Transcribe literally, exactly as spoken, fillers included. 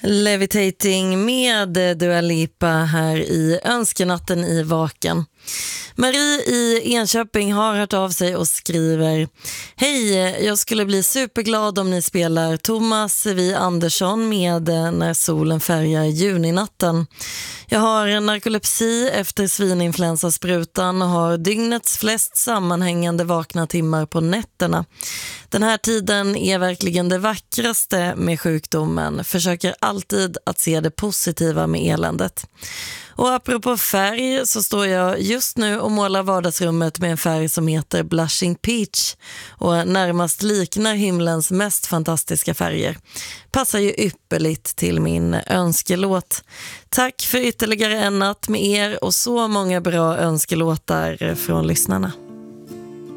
Levitating med Dua Lipa här i Önskenatten i Vaken. Marie i Enköping har hört av sig och skriver: Hej, jag skulle bli superglad om ni spelar Thomas V. Andersson med När solen färgar juninatten. Jag har narkolepsi efter svininfluensasprutan och har dygnets flest sammanhängande vakna timmar på nätterna. Den här tiden är verkligen det vackraste med sjukdomen. Försöker alltid att se det positiva med eländet. Och apropå färg så står jag just nu och målar vardagsrummet med en färg som heter Blushing Peach och närmast liknar himlens mest fantastiska färger. Passar ju ypperligt till min önskelåt. Tack för ytterligare en natt med er och så många bra önskelåtar från lyssnarna.